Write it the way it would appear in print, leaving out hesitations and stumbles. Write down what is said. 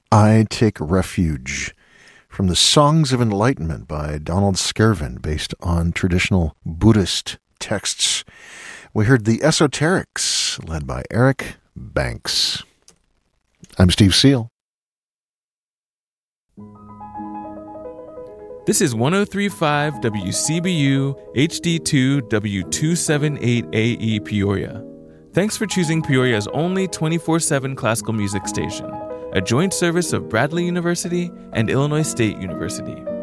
I Take Refuge from the Songs of Enlightenment by Donald Skervin, based on traditional Buddhist texts. We heard The Esoterics, led by Eric Banks. I'm Steve Seal. This is 103.5 WCBU HD2 W278AE Peoria. Thanks for choosing Peoria's only 24/7 classical music station, a joint service of Bradley University and Illinois State University.